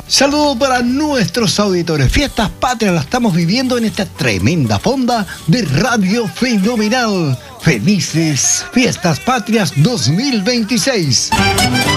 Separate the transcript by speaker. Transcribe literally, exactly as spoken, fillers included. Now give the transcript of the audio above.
Speaker 1: Saludos para nuestros auditores. Fiestas Patrias las estamos viviendo en esta tremenda fonda de Radio Fenomenal. Felices Fiestas Patrias dos mil veintiséis.